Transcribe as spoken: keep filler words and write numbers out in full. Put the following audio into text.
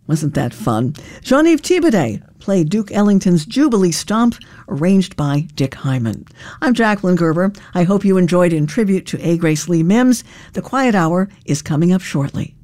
Wasn't that fun? Jean-Yves Thibaudet played Duke Ellington's Jubilee Stomp, arranged by Dick Hyman. I'm Jacqueline Gerber. I hope you enjoyed In Tribute to A. Grace Lee Mims. The Quiet Hour is coming up shortly.